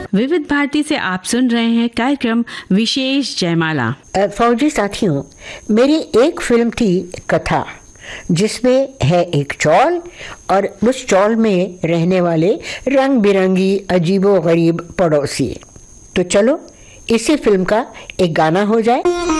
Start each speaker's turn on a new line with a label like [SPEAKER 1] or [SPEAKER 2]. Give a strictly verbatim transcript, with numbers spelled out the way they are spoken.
[SPEAKER 1] विविध भारती से आप सुन रहे हैं कार्यक्रम विशेष जयमाला।
[SPEAKER 2] फौजी साथियों, मेरी एक फिल्म थी कथा, जिसमें है एक चौल और उस चौल में रहने वाले रंग बिरंगी अजीबो गरीब पड़ोसी। तो चलो इसी फिल्म का एक गाना हो जाए।